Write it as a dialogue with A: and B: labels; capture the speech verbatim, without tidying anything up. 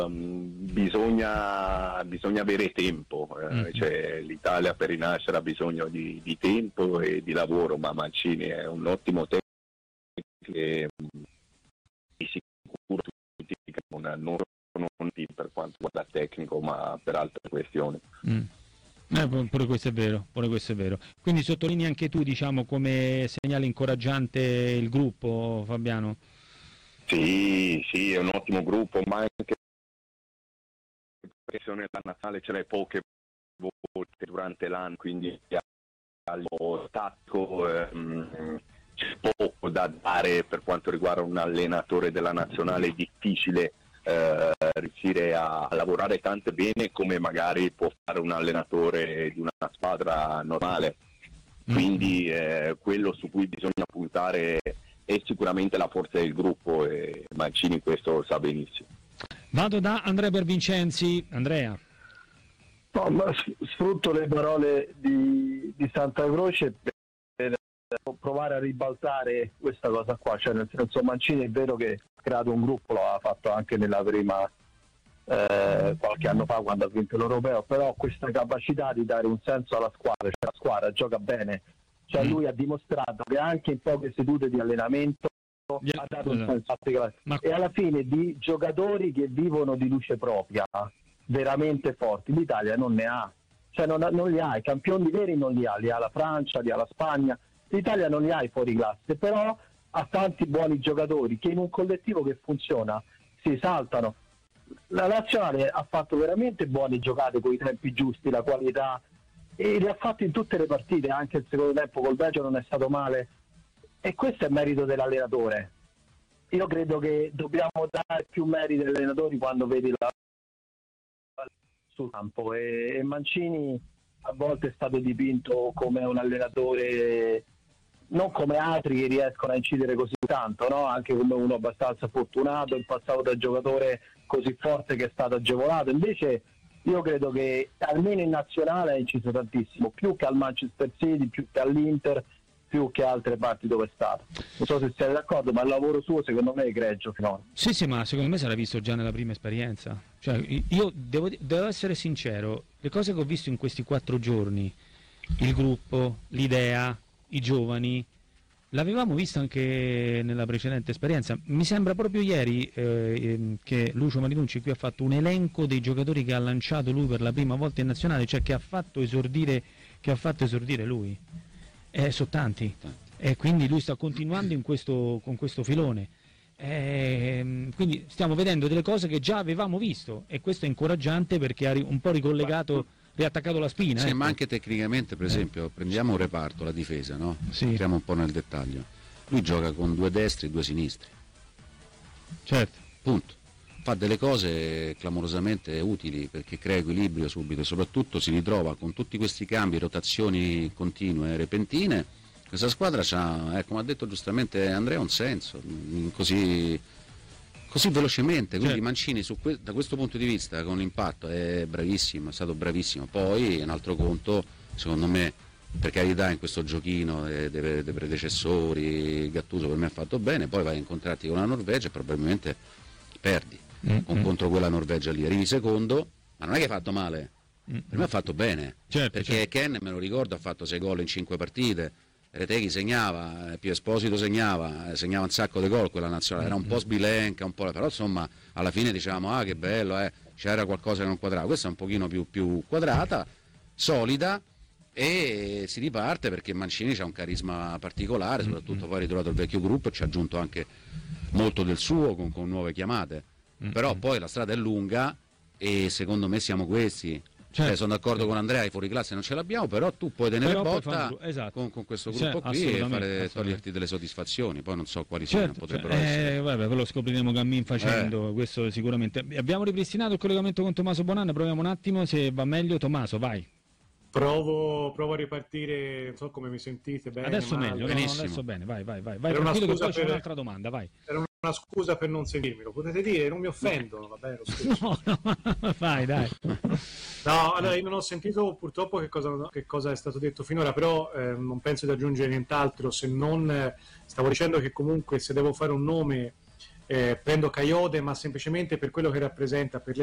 A: um, bisogna, bisogna avere tempo, eh, mm. cioè, l'Italia per rinascere ha bisogno di, di tempo e di lavoro, ma Mancini è un ottimo tecnico e di sicuro tutti non, non per quanto riguarda tecnico ma per altre questioni.
B: Mm. Eh, pure questo è vero, pure questo è vero. Quindi sottolinei anche tu, diciamo, come segnale incoraggiante il gruppo, Fabiano?
A: Sì, sì, è un ottimo gruppo, ma anche la pressione nazionale ce l'hai poche volte durante l'anno, quindi allo tattico ehm, c'è poco da dare per quanto riguarda un allenatore della nazionale, è difficile eh, riuscire a, a lavorare tanto bene come magari può fare un allenatore di una squadra normale, quindi eh, quello su cui bisogna puntare è sicuramente la forza del gruppo e Mancini questo sa benissimo.
B: Vado da Andrea Bervincenzi. Andrea.
C: No, ma sfrutto le parole di, di Santa Croce per provare a ribaltare questa cosa qua, cioè nel senso Mancini è vero che ha creato un gruppo, lo ha fatto anche nella prima eh, qualche anno fa quando ha vinto l'Europeo, però questa capacità di dare un senso alla squadra, cioè la squadra gioca bene, cioè lui ha dimostrato che anche in poche sedute di allenamento yeah, ha dato un senso alla... Ma... e alla fine di giocatori che vivono di luce propria veramente forti l'Italia non ne ha, cioè non, non li ha, i campioni veri non li ha, li ha la Francia, li ha la Spagna, l'Italia non li ha i fuori classe, però ha tanti buoni giocatori che in un collettivo che funziona si esaltano. La nazionale ha fatto veramente buone giocate con i tempi giusti, la qualità, e le ha fatte in tutte le partite, anche il secondo tempo col Belgio non è stato male, e questo è merito dell'allenatore. Io credo che dobbiamo dare più meriti agli allenatori quando vedi la sul campo, e, e Mancini a volte è stato dipinto come un allenatore non come altri che riescono a incidere così tanto, no? Anche come uno abbastanza fortunato in passato da giocatore così forte che è stato agevolato. Invece io credo che almeno in nazionale ha inciso tantissimo, più che al Manchester City, più che all'Inter, più che altre parti dove è stato. Non so se siete d'accordo, ma il lavoro suo secondo me è egregio finora.
B: Sì, sì, ma secondo me sarà visto già nella prima esperienza. Cioè, io devo, devo essere sincero, le cose che ho visto in questi quattro giorni, il gruppo, l'idea, i giovani, l'avevamo visto anche nella precedente esperienza. Mi sembra proprio ieri eh, che Lucio Marinucci qui ha fatto un elenco dei giocatori che ha lanciato lui per la prima volta in nazionale, cioè che ha fatto esordire, che ha fatto esordire lui. Eh, sono tanti, e quindi lui sta continuando in questo, con questo filone, eh, quindi stiamo vedendo delle cose che già avevamo visto, e questo è incoraggiante perché ha un po' ricollegato, riattaccato la spina.
D: Sì,
B: ecco.
D: Ma anche tecnicamente, per esempio, eh. prendiamo un reparto, la difesa, no?
B: Sì.
D: Entriamo un po' nel dettaglio. Lui gioca con due destri e due sinistri.
B: Certo.
D: Punto. Fa delle cose clamorosamente utili perché crea equilibrio subito e soprattutto si ritrova con tutti questi cambi, rotazioni continue e repentine. Questa squadra c'ha, eh, come ha detto giustamente Andrea, un senso così, così velocemente, quindi certo. Mancini su que- da questo punto di vista con l'impatto è bravissimo, è stato bravissimo. Poi un altro conto, secondo me, per carità, in questo giochino dei, dei, dei predecessori, Gattuso per me ha fatto bene, poi vai a incontrarti con la Norvegia e probabilmente perdi. Mm-hmm. Contro quella Norvegia lì, arrivi secondo, ma non è che hai fatto male, mm-hmm. per me ha fatto bene,
B: certo,
D: perché
B: certo.
D: Ken, me lo ricordo, ha fatto sei gol in cinque partite, Reteghi segnava, Pio Esposito segnava, segnava un sacco di gol quella nazionale, mm-hmm. era un po' sbilenca, un po', però insomma alla fine dicevamo ah che bello, eh, c'era qualcosa che non quadrava, questa è un pochino più, più quadrata, solida, e si riparte perché Mancini c'ha un carisma particolare, soprattutto mm-hmm. poi ha ritrovato il vecchio gruppo e ci ha aggiunto anche molto del suo con, con nuove chiamate. Però poi la strada è lunga e secondo me siamo questi. Certo. Cioè, sono d'accordo con Andrea, i fuori classe non ce l'abbiamo, però tu puoi tenere però botta puoi esatto. con, con questo gruppo sì, qui e fare, toglierti delle soddisfazioni, poi non so quali certo. siano, potrebbero cioè, essere.
B: Eh, vabbè, lo scopriremo cammin facendo, eh. questo sicuramente. Abbiamo ripristinato il collegamento con Tommaso Bonanno, proviamo un attimo se va meglio. Tommaso, vai.
E: Provo, provo a ripartire, non so come mi sentite, bene,
B: adesso
E: male.
B: meglio,
E: Benissimo.
B: No, adesso bene, vai, vai, vai, vai tranquillo che poi per... c'è un'altra domanda, vai.
E: Era una scusa per non sentirmi, lo potete dire, non mi offendo, va bene, lo stesso.
B: No, no, vai, dai.
E: No, allora io non ho sentito purtroppo che cosa, che cosa è stato detto finora, però eh, non penso di aggiungere nient'altro, se non eh, stavo dicendo che comunque se devo fare un nome eh, prendo Coyote, ma semplicemente per quello che rappresenta, per